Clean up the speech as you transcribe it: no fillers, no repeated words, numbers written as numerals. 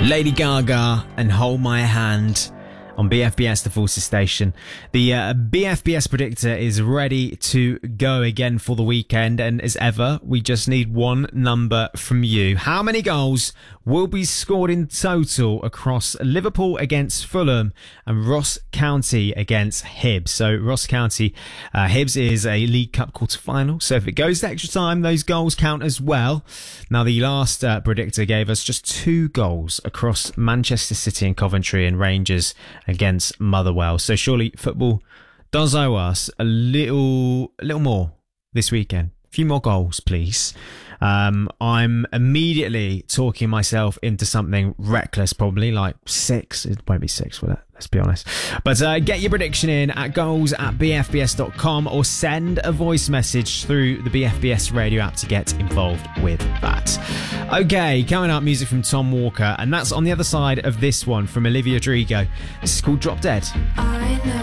Lady Gaga and Hold My Hand on BFBS, the Forces station. The BFBS predictor is ready to go again for the weekend, and as ever, we just need one number from you. How many goals will be scored in total across Liverpool against Fulham and Ross County against Hibs? So Ross County, Hibs is a League Cup quarter-final, so if it goes to extra time, those goals count as well. Now, the last predictor gave us just 2 goals across Manchester City and Coventry, and Rangers against Motherwell. So surely football does owe us a little more this weekend. A few more goals, please. I'm immediately talking myself into something reckless, probably like 6. It won't be 6, will it? Let's be honest. But get your prediction in at goals@bfbs.com or send a voice message through the BFBS radio app to get involved with that. Okay, coming up, music from Tom Walker, and that's on the other side of this one from Olivia Rodrigo. This is called Drop Dead. I know